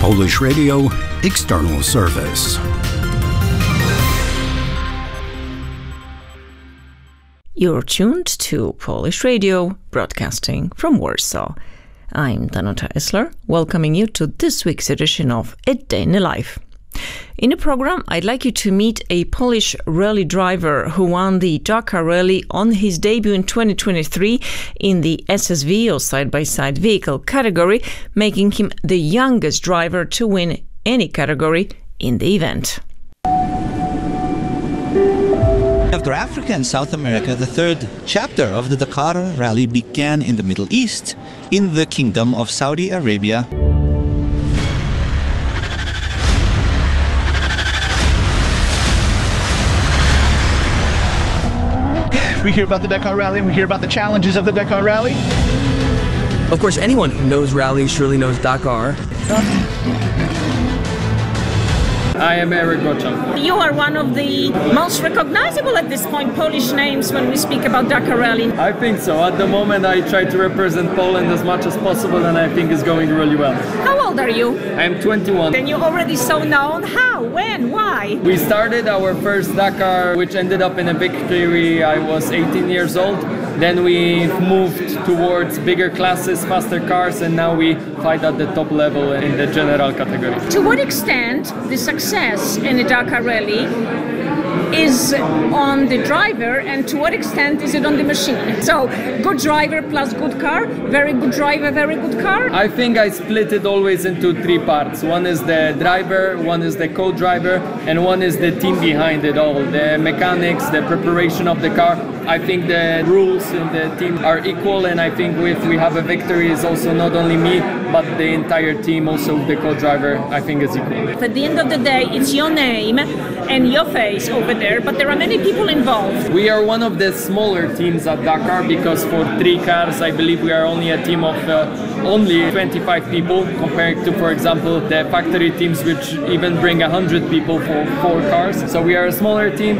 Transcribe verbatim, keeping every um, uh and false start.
Polish Radio External Service. You're tuned to Polish Radio, broadcasting from Warsaw. I'm Danuta Esler, welcoming you to this week's edition of A Day in the Life. In the program, I'd like you to meet a Polish rally driver who won the Dakar Rally on his debut in twenty twenty-three in the S S V, or side-by-side vehicle category, making him the youngest driver to win any category in the event. After Africa and South America, the third chapter of the Dakar Rally began in the Middle East, in the Kingdom of Saudi Arabia. We hear about the Dakar Rally, and we hear about the challenges of the Dakar Rally. Of course, anyone who knows rally surely knows Dakar. I am Eric Goczan. You are one of the most recognizable at this point Polish names when we speak about Dakar Rally. I think so. At the moment, I try to represent Poland as much as possible, and I think it's going really well. How old are you? I'm twenty-one. Then you're already so known. How? When? Why? We started our first Dakar, which ended up in a victory. I was eighteen years old. Then we moved towards bigger classes, faster cars, and now we fight at the top level in the general category. To what extent the success in the Dakar Rally is on the driver, and to what extent is it on the machine? So, good driver plus good car, very good driver, very good car? I think I split it always into three parts. One is the driver, one is the co-driver, and one is the team behind it all. The mechanics, the preparation of the car. I think the rules in the team are equal, and I think if we have a victory, it's also not only me, but the entire team, also the co-driver, I think is equal. At the end of the day, it's your name and your face over there, but there are many people involved. We are one of the smaller teams at Dakar because for three cars, I believe we are only a team of uh, only twenty-five people compared to, for example, the factory teams which even bring one hundred people for four cars. So we are a smaller team,